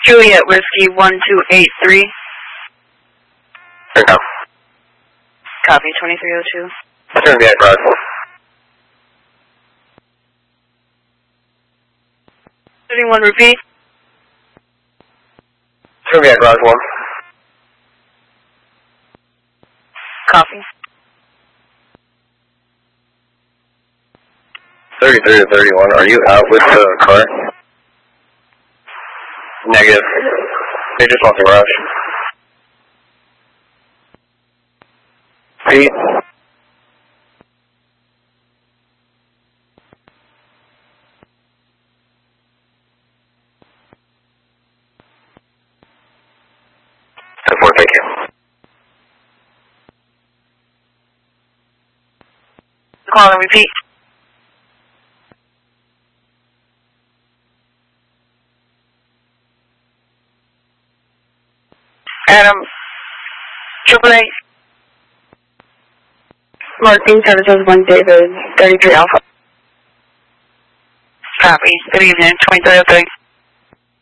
Juliet Whiskey 1283. Here we go. Copy 2302. That's going to be at Roswell. 31 repeat. It's going to be at Roswell. Copy. 33 to 31. Are you out with the car? Negative. They just want the rush. Pete? Thank you. Call and repeat. Adam, AAA. Mark B. 771 David, 33 Alpha. Copy. Good evening, 2303.